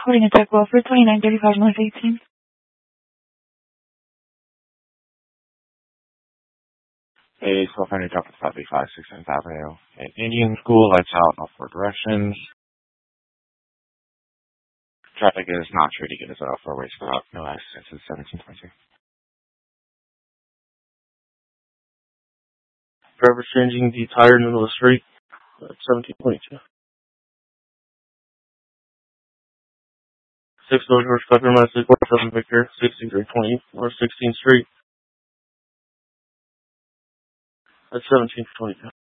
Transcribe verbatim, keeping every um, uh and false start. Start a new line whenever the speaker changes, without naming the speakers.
Recording attack well for twenty-nine thirty-five North eighteen.
A twelve hundred drop at five eighty-five sixteenth Avenue. An Indian School, lights out, all four directions. Traffic is not treating it as a four-way stop. No accidents in seventeen twenty-two.
Driver changing the tire in the middle of the street at seventeen twenty-two. Six Village Horse Pepper Message, four seven Victor, sixty-three twenty, or sixteenth Street at seventeen twenty-two.